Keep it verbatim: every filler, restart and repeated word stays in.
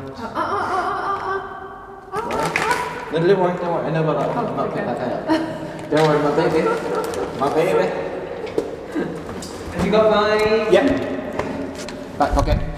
Ah, ah, ah, ah, ah, ah, ah. Don't worry, don't worry. I know about that. Not pick that guy up. Don't worry, my baby. My baby. Have you got my... Yep. Back pocket.